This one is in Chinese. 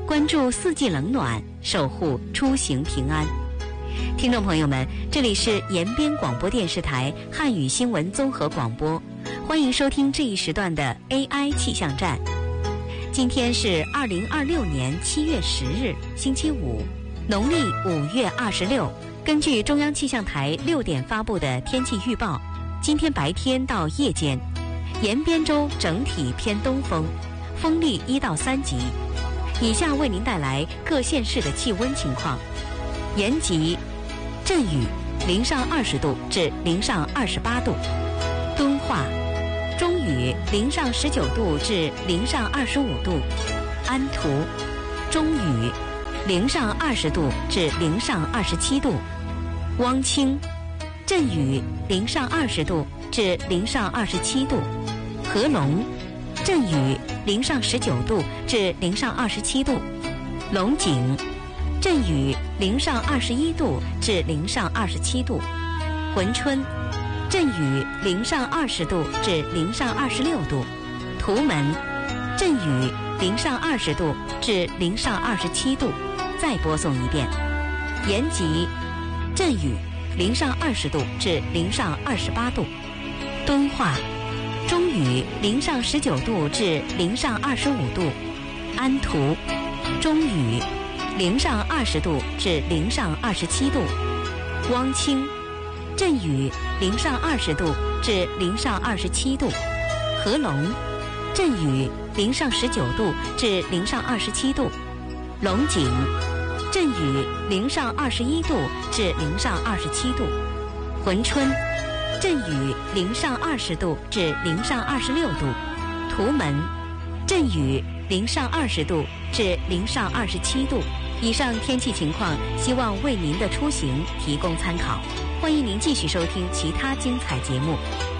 关注四季冷暖，守护出行平安。听众朋友们，这里是延边广播电视台汉语新闻综合广播，欢迎收听这一时段的 AI 气象站。今天是2026年7月10日，星期五，农历5月26。根据中央气象台6点发布的天气预报，今天白天到夜间，延边州整体偏东风，风力1到3级。以下为您带来各县市的气温情况。延吉阵雨，零上20度至零上28度；敦化中雨，零上19度至零上25度；安图中雨，零上20度至零上27度；汪清阵雨，零上20度至零上27度；合龙阵雨，零上19度至零上27度；龙井阵雨，零上21度至零上27度；珲春阵雨，零上20度至零上26度；图门阵雨，零上20度至零上27度。再播送一遍：延吉阵雨，零上20度至零上28度；敦化中雨，零上19度至零上25度；安图中雨，零上20度至零上27度；汪清阵雨，零上20度至零上27度；合龙阵雨，零上19度至零上27度；龙井阵雨，零上21度至零上27度；珲春阵雨，零上20度至零上26度；图门阵雨，零上20度至零上27度。以上天气情况，希望为您的出行提供参考。欢迎您继续收听其他精彩节目。